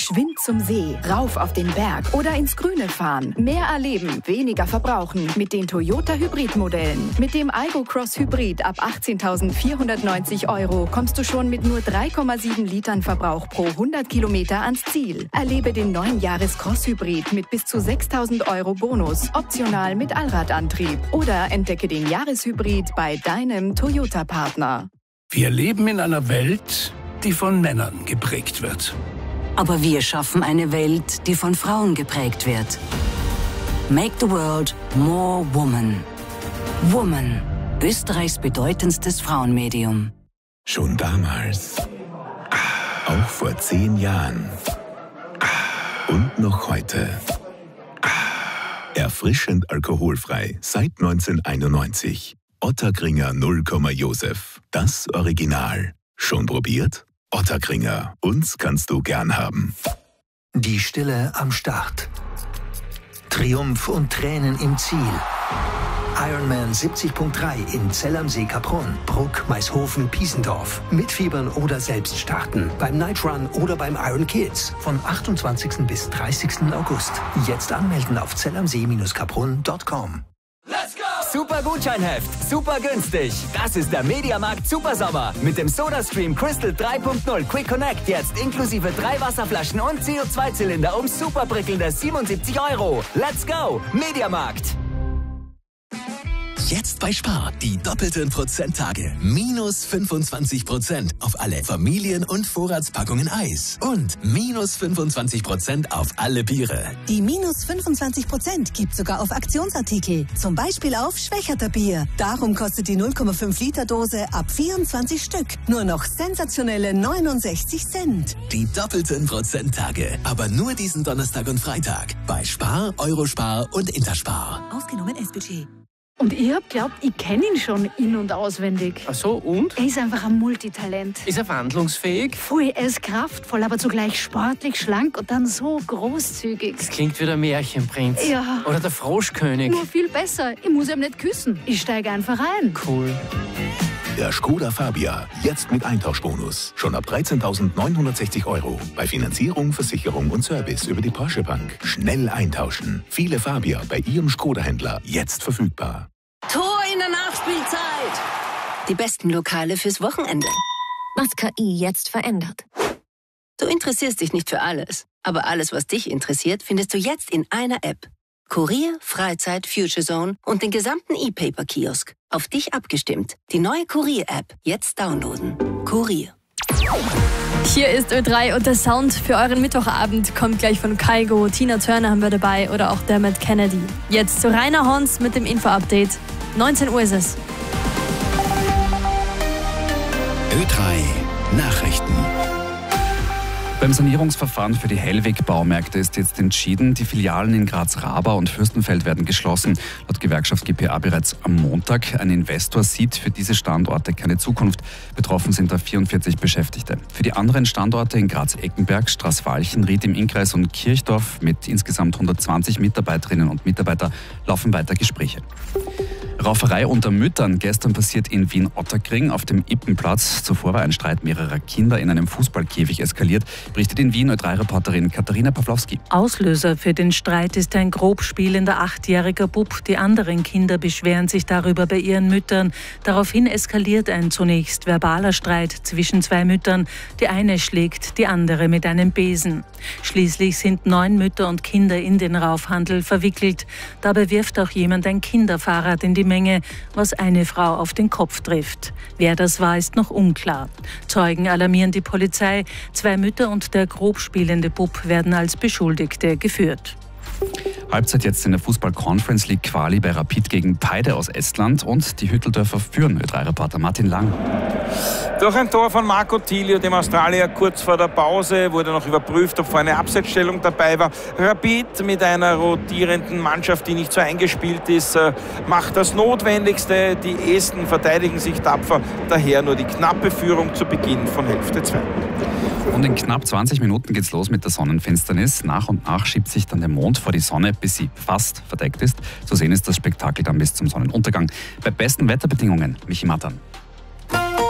Geschwind zum See, rauf auf den Berg oder ins Grüne fahren. Mehr erleben, weniger verbrauchen mit den Toyota Hybrid-Modellen. Mit dem Aygo Cross Hybrid ab 18.490 € kommst du schon mit nur 3,7 Litern Verbrauch pro 100 Kilometer ans Ziel. Erlebe den neuen Jahres-Cross Hybrid mit bis zu 6.000 € Bonus, optional mit Allradantrieb. Oder entdecke den Jahreshybrid bei deinem Toyota-Partner. Wir leben in einer Welt, die von Männern geprägt wird. Aber wir schaffen eine Welt, die von Frauen geprägt wird. Make the world more woman. Woman, Österreichs bedeutendstes Frauenmedium. Schon damals, auch vor 10 Jahren und noch heute. Erfrischend alkoholfrei seit 1991. Ottakringer 0, Josef. Das Original. Schon probiert? Ottakringer. Uns kannst du gern haben. Die Stille am Start. Triumph und Tränen im Ziel. Ironman 70.3 in Zell am See, Kaprun, Bruck, Maishofen, Piesendorf. Mitfiebern oder selbst starten. Beim Night Run oder beim Iron Kids. Von 28. bis 30. August. Jetzt anmelden auf zellamsee-kaprun.com. Super Gutscheinheft, super günstig. Das ist der Mediamarkt Supersommer. Mit dem SodaStream Crystal 3.0 Quick Connect jetzt inklusive 3 Wasserflaschen und CO2-Zylinder um super prickelnde 77 €. Let's go, Mediamarkt. Jetzt bei Spar die doppelten Prozenttage. Minus 25% auf alle Familien- und Vorratspackungen Eis. Und minus 25% auf alle Biere. Die minus 25% gibt sogar auf Aktionsartikel. Zum Beispiel auf Schwächerter Bier. Darum kostet die 0,5 Liter Dose ab 24 Stück nur noch sensationelle 69 Cent. Die doppelten Prozenttage. Aber nur diesen Donnerstag und Freitag. Bei Spar, Eurospar und Interspar. Ausgenommen S-Budget. Und ich hab glaubt, ich kenne ihn schon in- und auswendig. Ach so, und? Er ist einfach ein Multitalent. Ist er wandlungsfähig? Voll, er ist kraftvoll, aber zugleich sportlich, schlank und dann so großzügig. Das klingt wie der Märchenprinz. Ja. Oder der Froschkönig. Nur viel besser. Ich muss ihm nicht küssen. Ich steige einfach ein. Cool. Der Skoda Fabia. Jetzt mit Eintauschbonus. Schon ab 13.960 €. Bei Finanzierung, Versicherung und Service über die Porsche Bank. Schnell eintauschen. Viele Fabia bei Ihrem Skoda-Händler. Jetzt verfügbar. Tor in der Nachspielzeit. Die besten Lokale fürs Wochenende. Was KI jetzt verändert. Du interessierst dich nicht für alles. Aber alles, was dich interessiert, findest du jetzt in einer App. Kurier, Freizeit, Future Zone und den gesamten E-Paper-Kiosk. Auf dich abgestimmt. Die neue Kurier-App. Jetzt downloaden. Kurier. Hier ist Ö3 und der Sound für euren Mittwochabend kommt gleich von Kygo. Tina Turner haben wir dabei oder auch Dermot Kennedy. Jetzt zu Rainer Hons mit dem Info-Update. 19 Uhr ist es. Ö3 Nachrichten. Beim Sanierungsverfahren für die Hellweg-Baumärkte ist jetzt entschieden, die Filialen in Graz-Rabau und Fürstenfeld werden geschlossen. Laut Gewerkschaft GPA bereits am Montag. Ein Investor sieht für diese Standorte keine Zukunft. Betroffen sind da 44 Beschäftigte. Für die anderen Standorte in Graz-Eckenberg, Straßwalchen, Ried im Innkreis und Kirchdorf mit insgesamt 120 Mitarbeiterinnen und Mitarbeitern laufen weiter Gespräche. Rauferei unter Müttern. Gestern passiert in Wien-Ottakring auf dem Ippenplatz. Zuvor war ein Streit mehrerer Kinder in einem Fußballkäfig eskaliert, berichtet in Wien Ö3-Reporterin Katharina Pawlowski. Auslöser für den Streit ist ein grob spielender 8-jähriger Bub. Die anderen Kinder beschweren sich darüber bei ihren Müttern. Daraufhin eskaliert ein zunächst verbaler Streit zwischen 2 Müttern. Die eine schlägt die andere mit einem Besen. Schließlich sind 9 Mütter und Kinder in den Raufhandel verwickelt. Dabei wirft auch jemand ein Kinderfahrrad in die Menge, was eine Frau auf den Kopf trifft. Wer das war, ist noch unklar. Zeugen alarmieren die Polizei. 2 Mütter und der grob spielende Bub werden als Beschuldigte geführt. Halbzeit jetzt in der Fußball-Conference League Quali bei Rapid gegen Paide aus Estland und die Hütteldörfer führen. Ö3-Reporter Martin Lang. Durch ein Tor von Marco Tilio, dem Australier, kurz vor der Pause, wurde noch überprüft, ob vorher eine Abseitsstellung dabei war. Rapid mit einer rotierenden Mannschaft, die nicht so eingespielt ist, macht das Notwendigste. Die Esten verteidigen sich tapfer, daher nur die knappe Führung zu Beginn von Hälfte 2. Und in knapp 20 Minuten geht's los mit der Sonnenfinsternis. Nach und nach schiebt sich dann der Mond vor die Sonne, bis sie fast verdeckt ist. Zu sehen ist das Spektakel dann bis zum Sonnenuntergang. Bei besten Wetterbedingungen, Michi Matan.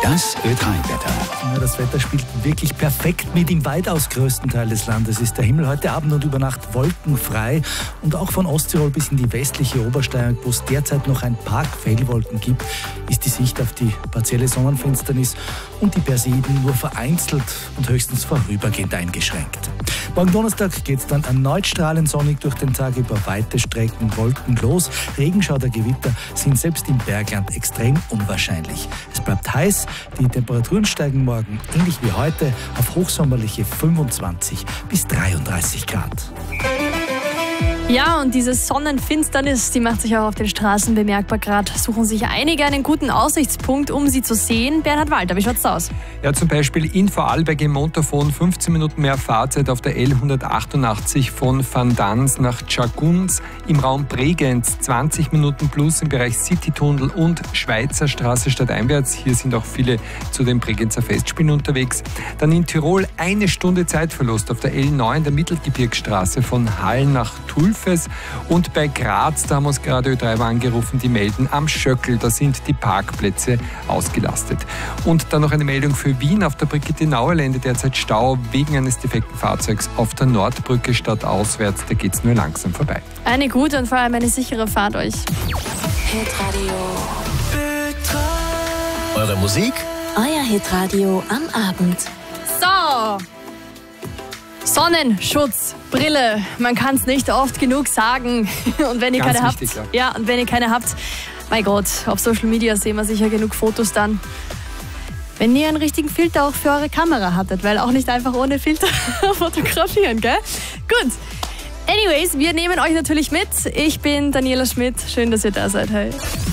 Das Ö3-Wetter. Ja, das Wetter spielt wirklich perfekt mit. Im weitaus größten Teil des Landes ist der Himmel heute Abend und über Nacht wolkenfrei. Und auch von Osttirol bis in die westliche Obersteiermark, wo es derzeit noch ein paar Quellwolken gibt, ist die Sicht auf die partielle Sonnenfinsternis und die Persiden nur vereinzelt und höchstens vorübergehend eingeschränkt. Morgen Donnerstag geht es dann erneut strahlend sonnig durch den Tag, über weite Strecken wolkenlos. Regenschauer, Gewitter sind selbst im Bergland extrem unwahrscheinlich. Es bleibt heiß, die Temperaturen steigen morgen ähnlich wie heute auf hochsommerliche 25 bis 33 Grad. Ja, und diese Sonnenfinsternis, die macht sich auch auf den Straßen bemerkbar. Gerade suchen sich einige einen guten Aussichtspunkt, um sie zu sehen. Bernhard Walter, wie schaut's da aus? Ja, zum Beispiel in Vorarlberg im Montafon 15 Minuten mehr Fahrzeit auf der L188 von Van Dans nach Tschargunz. Im Raum Bregenz 20 Minuten plus im Bereich Citytunnel und Schweizer Straße stadteinwärts. Hier sind auch viele zu den Bregenzer Festspielen unterwegs. Dann in Tirol 1 Stunde Zeitverlust auf der L9 der Mittelgebirgsstraße von Hallen nach Tulfes. Und bei Graz, da haben uns gerade Ö3 angerufen, die melden am Schöckl, da sind die Parkplätze ausgelastet. Und dann noch eine Meldung für Wien auf der Brigitte-Nauer-Lände, derzeit Stau wegen eines defekten Fahrzeugs auf der Nordbrücke stadtauswärts, da geht es nur langsam vorbei. Eine gute und vor allem eine sichere Fahrt euch. Hitradio. Eure Musik? Euer Hitradio am Abend. So! Sonnenschutz, Brille, man kann es nicht oft genug sagen. Und wenn ihr Ganz keine wichtig, habt, ja, und wenn ihr keine habt, mein Gott, auf Social Media sehen wir sicher genug Fotos dann. Wenn ihr einen richtigen Filter auch für eure Kamera hattet, weil auch nicht einfach ohne Filter fotografieren, gell? Gut. Anyways, wir nehmen euch natürlich mit. Ich bin Daniela Schmidt. Schön, dass ihr da seid. Hey.